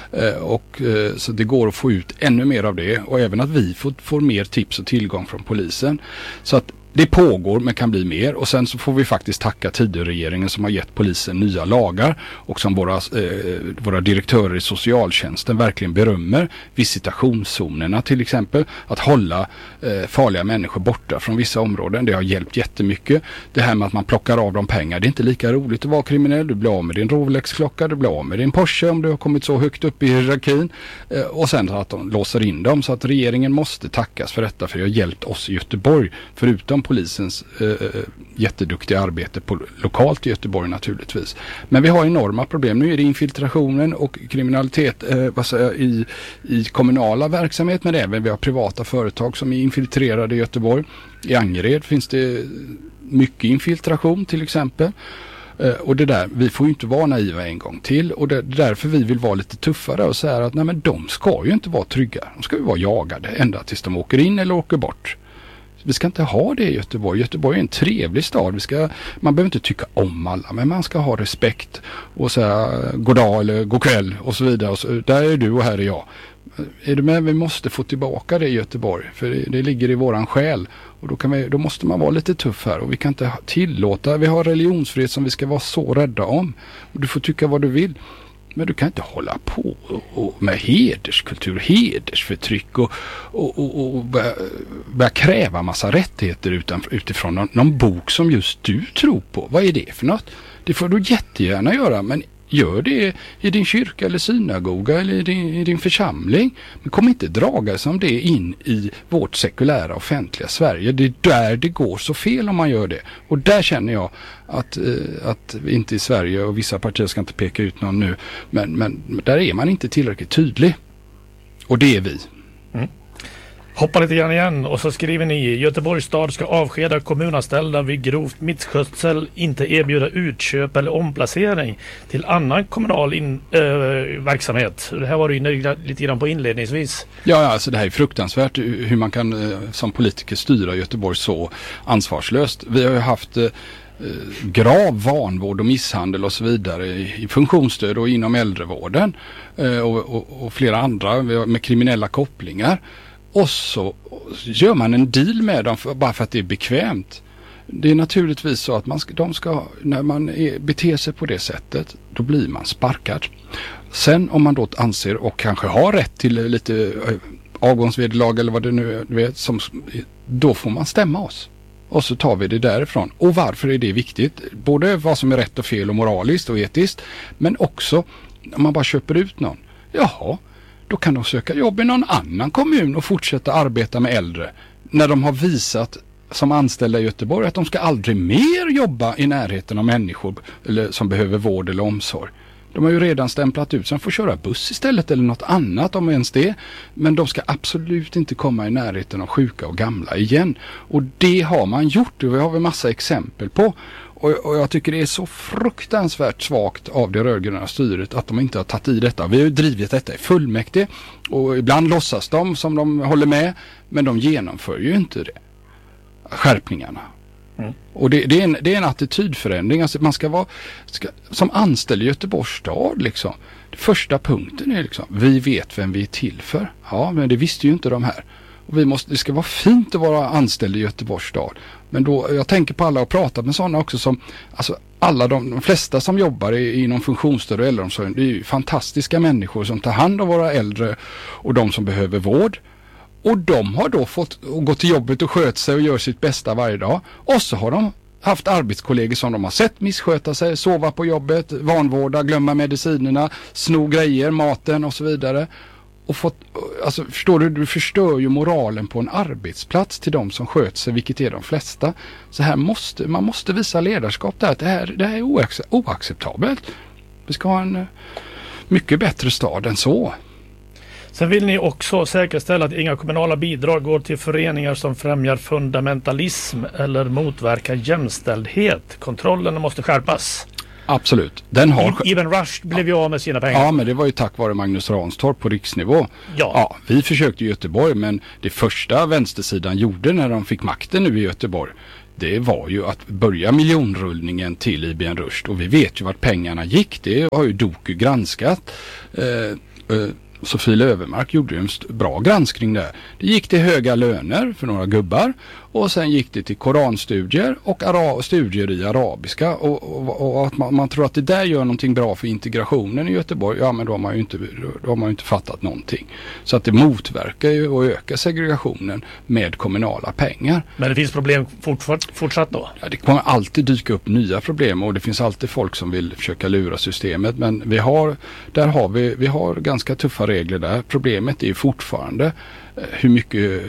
Och, så det går att få ut ännu mer av det. Och även att vi får, får mer tips och tillgång från polisen. Så att det pågår men kan bli mer, och sen så får vi faktiskt tacka Tidöregeringen som har gett polisen nya lagar, och som våra, eh, våra direktörer i socialtjänsten verkligen berömmer. Visitationszonerna till exempel, att hålla eh, farliga människor borta från vissa områden, det har hjälpt jättemycket. Det här med att man plockar av dem pengar, det är inte lika roligt att vara kriminell. Du blir av med din Rolex-klocka, du blir av med din Porsche om du har kommit så högt upp i hierarkin, eh, och sen att de låser in dem. Så att regeringen måste tackas för detta, för det har hjälpt oss i Göteborg, förutom polisens eh, jätteduktiga arbete på, lokalt i Göteborg naturligtvis. Men vi har enorma problem. Nu är det infiltrationen och kriminalitet eh, vad säger jag, i, i kommunala verksamhet, men även vi har privata företag som är infiltrerade i Göteborg. I Angered finns det mycket infiltration till exempel. Eh, och det där, vi får ju inte vara naiva en gång till, och det är därför vi vill vara lite tuffare och säga att nej, men de ska ju inte vara trygga. De ska ju vara jagade ända tills de åker in eller åker bort. Vi ska inte ha det i Göteborg. Göteborg är en trevlig stad. Vi ska, man behöver inte tycka om alla, men man ska ha respekt och säga god dag eller god kväll och så vidare. Och så, där är du och här är jag. Är du med? Vi måste få tillbaka det i Göteborg, för det, det ligger i våran själ. Och då, kan vi, då måste man vara lite tuff här, och vi kan inte tillåta, vi har religionsfrihet som vi ska vara så rädda om. Och du får tycka vad du vill. Men du kan inte hålla på och med hederskultur, hedersförtryck och, och, och, och börja, börja kräva massa rättigheter utan, utifrån någon, någon bok som just du tror på. Vad är det för något? Det får du jättegärna göra, men gör det i din kyrka eller synagoga eller i din, i din församling. Men kom inte draga som det in i vårt sekulära offentliga Sverige. Det är där det går så fel om man gör det. Och där känner jag att, eh, att vi inte i Sverige, och vissa partier ska inte peka ut någon nu, men, men där är man inte tillräckligt tydlig. Och det är vi. Mm. Hoppa lite grann igen och så skriver ni: Göteborgs stad ska avskeda kommunanställda vid grovt misskötsel, inte erbjuda utköp eller omplacering till annan kommunal in, äh, verksamhet. Det här var ju lite grann på inledningsvis. Ja, alltså det här är fruktansvärt hur man kan som politiker styra Göteborg så ansvarslöst. Vi har ju haft eh, grav vanvård och misshandel och så vidare i, i funktionsstöd och inom äldrevården eh, och, och, och flera andra med kriminella kopplingar. Och så gör man en deal med dem för, bara för att det är bekvämt. Det är naturligtvis så att man ska, de ska, när man är, beter sig på det sättet, då blir man sparkad. Sen om man då anser och kanske har rätt till lite avgångsvederlag eller vad det nu är, vet, som, då får man stämma oss. Och så tar vi det därifrån. Och varför är det viktigt? Både vad som är rätt och fel och moraliskt och etiskt, men också om man bara köper ut någon. Jaha. Då kan de söka jobb i någon annan kommun och fortsätta arbeta med äldre. När de har visat som anställda i Göteborg att de ska aldrig mer jobba i närheten av människor eller, som behöver vård eller omsorg. De har ju redan stämplat ut så de får köra buss istället eller något annat om ens det. Men de ska absolut inte komma i närheten av sjuka och gamla igen. Och det har man gjort och vi har väl massa exempel på. Och, och jag tycker det är så fruktansvärt svagt av det rödgröna styret att de inte har tagit i detta. Vi har ju drivit detta i fullmäktige och ibland låtsas de som de håller med, men de genomför ju inte det. Skärpningarna. Mm. Och det, det, är en, det är en attitydförändring. Alltså man ska vara ska, som anställd i Göteborgs stad liksom. Första punkten är liksom, vi vet vem vi är till för. Ja, men det visste ju inte de här. Och vi måste, det ska vara fint att vara anställd i Göteborgs stad. Men då, jag tänker på alla och pratar med sådana också som, alltså alla de, de flesta som jobbar i, inom funktionsstöd och äldreomsorg, det är ju fantastiska människor som tar hand om våra äldre och de som behöver vård. Och de har då fått gå till jobbet och sköta sig och göra sitt bästa varje dag. Och så har de haft arbetskollegor som de har sett missköta sig, sova på jobbet, vanvårda, glömma medicinerna, sno grejer, maten och så vidare. Och fått, alltså förstår du, du förstör ju moralen på en arbetsplats till de som sköter sig, vilket är de flesta. Så här måste, man måste visa ledarskap där, att det här, det här är oac- oacceptabelt. Vi ska ha en mycket bättre stad än så. Sen vill ni också säkerställa att inga kommunala bidrag går till föreningar som främjar fundamentalism eller motverkar jämställdhet. Kontrollerna måste skärpas. Absolut. Den har... Ibn Rushd blev ju av med sina pengar. Ja, men det var ju tack vare Magnus Ranstorp på riksnivå. Ja. Ja, vi försökte i Göteborg, men det första vänstersidan gjorde när de fick makten nu i Göteborg, det var ju att börja miljonrullningen till Ibn Rushd. Och vi vet ju vart pengarna gick. Det har ju Doku granskat. Eh, eh, Sofie Löfvenmark gjorde ju en bra granskning där. Det gick till höga löner för några gubbar och sen gick det till koranstudier och ara- studier i arabiska och, och, och att man, man tror att det där gör någonting bra för integrationen i Göteborg, ja men då har man ju inte, då har man ju inte fattat någonting. Så att det motverkar ju och ökar segregationen med kommunala pengar. Men det finns problem fortsatt, fortsatt då? Ja, det kommer alltid dyka upp nya problem och det finns alltid folk som vill försöka lura systemet, men vi har, där har vi, vi har ganska tuffa regler där. Problemet är ju fortfarande eh, hur mycket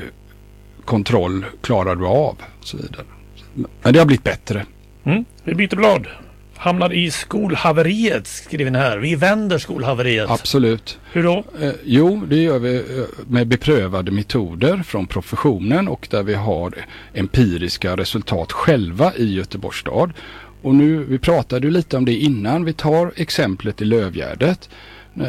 kontroll klarar du av och så vidare. Men det har blivit bättre. Mm. Vi byter blad. Hamnar i skolhaveriet, skriver ni här. Vi vänder skolhaveriet. Absolut. Hur då? Eh, jo, det gör vi med beprövade metoder från professionen och där vi har empiriska resultat själva i Göteborgs stad. Och nu, vi pratade ju lite om det innan. Vi tar exemplet i Lövgärdet.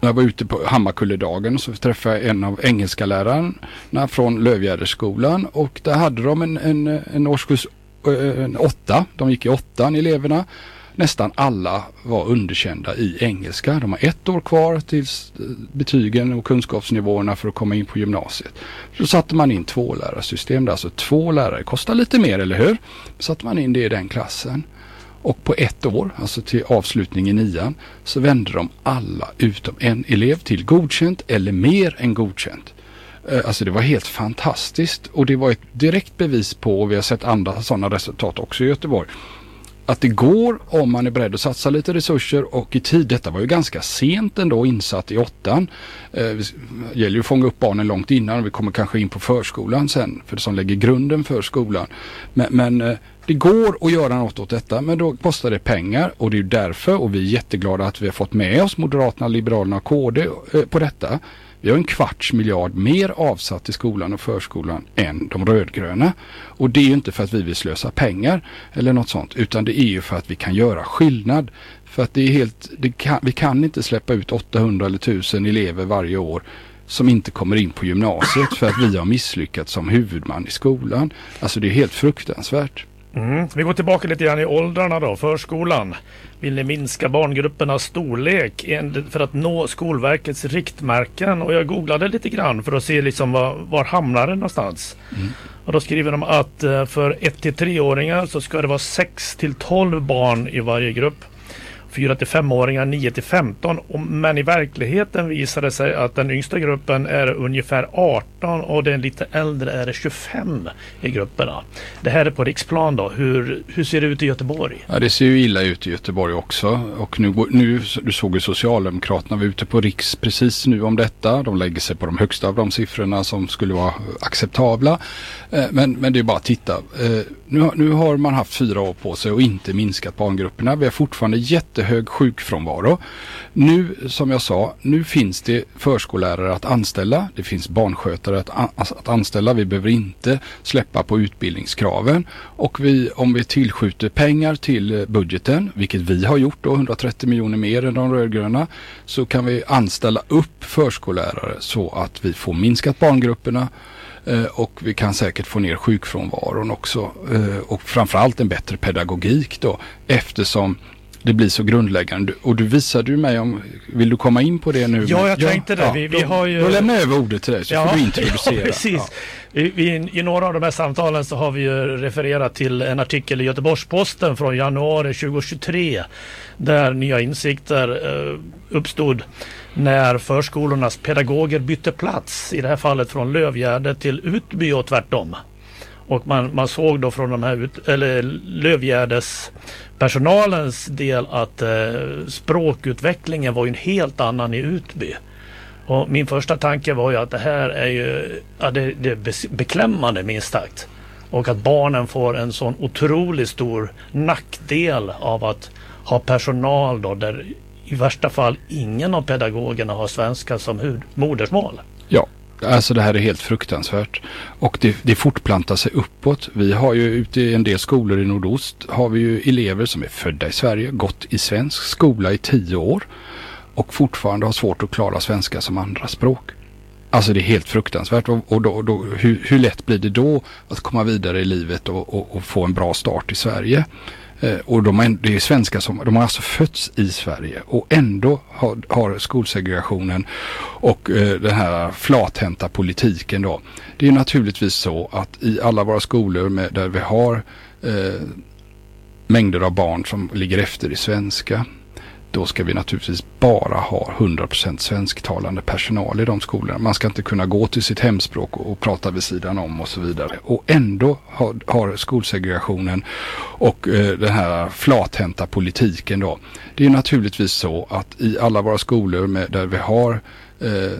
När jag var ute på Hammarkulledagen så träffade jag en av engelska lärarna från Lövgärdeskolan, och där hade de en, en, en årskurs en åtta. De gick i åttan, eleverna. Nästan alla var underkända i engelska. De har ett år kvar tills betygen och kunskapsnivåerna för att komma in på gymnasiet. Så satte man in två lärarsystem. Alltså två lärare kostar lite mer, eller hur? Så satte man in det i den klassen. Och på ett år, alltså till avslutning i nian, så vände de alla utom en elev till godkänt eller mer än godkänt. Alltså det var helt fantastiskt, och det var ett direkt bevis på, och vi har sett andra sådana resultat också i Göteborg, att det går om man är beredd att satsa lite resurser och i tid. Detta var ju ganska sent ändå insatt i åttan. Eh, det gäller ju att fånga upp barnen långt innan, och vi kommer kanske in på förskolan sen, för det som lägger grunden för skolan. Men, men eh, det går att göra något åt detta, men då kostar det pengar, och det är ju därför, och vi är jätteglada att vi har fått med oss Moderaterna, Liberalerna och K D eh, på detta. Vi har en kvarts miljard mer avsatt till skolan och förskolan än de rödgröna. Och det är ju inte för att vi vill slösa pengar eller något sånt, utan det är ju för att vi kan göra skillnad. För att det är helt, det kan, vi kan inte släppa ut åttahundra eller tusen elever varje år som inte kommer in på gymnasiet för att vi har misslyckats som huvudman i skolan. Alltså det är helt fruktansvärt. Mm. Vi går tillbaka lite grann i åldrarna då. Förskolan. Vill ni minska barngruppernas storlek för att nå Skolverkets riktmärken? Och jag googlade lite grann för att se liksom var, var hamnar det någonstans. Mm. Och då skriver de att för ett till tre-åringar så ska det vara sex till tolv barn i varje grupp. fyra till fem-åringar nio till femton, men i verkligheten visar det sig att den yngsta gruppen är ungefär arton och den lite äldre är tjugofem i grupperna. Det här är på riksplan då. Hur, hur ser det ut i Göteborg? Ja, det ser ju illa ut i Göteborg också, och nu, nu du såg ju Socialdemokraterna var ute på riks precis nu om detta. De lägger sig på de högsta av de siffrorna som skulle vara acceptabla, eh, men, men det är bara att titta. Eh, nu, nu har man haft fyra år på sig och inte minskat barngrupperna. Vi har fortfarande jätte hög sjukfrånvaro. Nu, som jag sa, nu finns det förskollärare att anställa. Det finns barnskötare att, an- att anställa. Vi behöver inte släppa på utbildningskraven. Och vi, om vi tillskjuter pengar till budgeten, vilket vi har gjort då, hundratrettio miljoner mer än de rödgröna, så kan vi anställa upp förskollärare så att vi får minskat barngrupperna. Och vi kan säkert få ner sjukfrånvaron också. Och framförallt en bättre pedagogik då, eftersom det blir så grundläggande. Och du visade ju mig om, vill du komma in på det nu? Ja, jag tänkte det. Vi, vi då, har ju... då lämnar jag över ordet till dig så ja, får du introducera. Ja, precis. Ja. Vi, vi, I några av de här samtalen så har vi ju refererat till en artikel i Göteborgs-Posten från januari tjugohundratjugotre där nya insikter eh, uppstod när förskolornas pedagoger bytte plats, i det här fallet från Lövgärde till Utby och tvärtom. Och man, man såg då från de här ut, eller Lövgärdes personalens del att eh, språkutvecklingen var ju en helt annan i Utby. Och min första tanke var ju att det här är ju ja, det, det är beklämmande minst sagt. Och att barnen får en sån otroligt stor nackdel av att ha personal då där i värsta fall ingen av pedagogerna har svenska som hud, modersmål. Ja. Alltså det här är helt fruktansvärt, och det, det fortplantar sig uppåt. Vi har ju ute i en del skolor i nordost har vi ju elever som är födda i Sverige, gått i svensk skola i tio år och fortfarande har svårt att klara svenska som andra språk. Alltså det är helt fruktansvärt, och, och då, då, hur, hur lätt blir det då att komma vidare i livet och, och, och få en bra start i Sverige? Eh, och de är, det är svenskar som, de har alltså fötts i Sverige och ändå har, har skolsegregationen och eh, den här flathänta politiken då. Det är naturligtvis så att i alla våra skolor med, där vi har eh, mängder av barn som ligger efter i svenska, då ska vi naturligtvis bara ha hundra procent svensktalande personal i de skolorna. Man ska inte kunna gå till sitt hemspråk och, och prata vid sidan om och så vidare. Och ändå har, har skolsegregationen och eh, den här flathänta politiken då. Det är naturligtvis så att i alla våra skolor med, där vi har eh,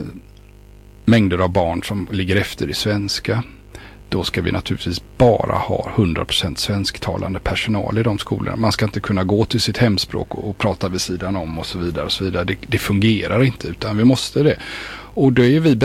mängder av barn som ligger efter i svenska, då ska vi naturligtvis bara ha hundra procent svensktalande personal i de skolorna. Man ska inte kunna gå till sitt hemspråk och, och prata vid sidan om och så vidare. Och så vidare. Det, det fungerar inte, utan vi måste det. Och då är vi